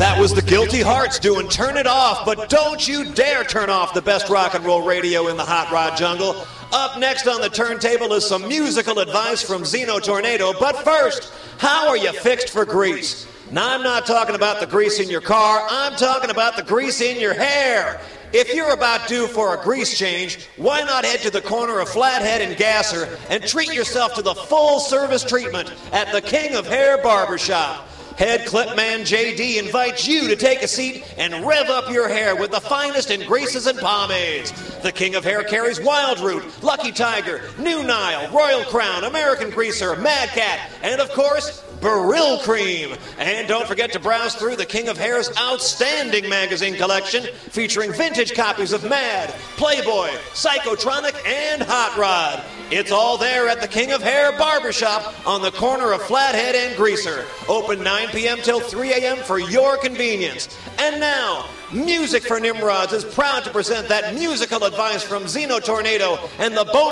That was the Guilty Hearts doing Turn It Off, but don't you dare turn off the best rock and roll radio in the hot rod jungle. Up next on the turntable is some musical advice from Zeno Tornado, but first, how are you fixed for grease? Now, I'm not talking about the grease in your car, I'm talking about the grease in your hair. If you're about due for a grease change, why not head to the corner of Flathead and Gasser and treat yourself to the full service treatment at the King of Hair Barbershop. Head Clipman JD invites you to take a seat and rev up your hair with the finest in greases and pomades. The King of Hair carries Wild Root, Lucky Tiger, New Nile, Royal Crown, American Greaser, Mad Cat, and of course, Baril Cream. And don't forget to browse through the King of Hair's outstanding magazine collection featuring vintage copies of Mad, Playboy, Psychotronic, and Hot Rod. It's all there at the King of Hair Barbershop on the corner of Flathead and Greaser. Open 9 p.m. till 3 a.m. for your convenience. And now, Music for Nimrods is proud to present that musical advice from Zeno Tornado and the bonus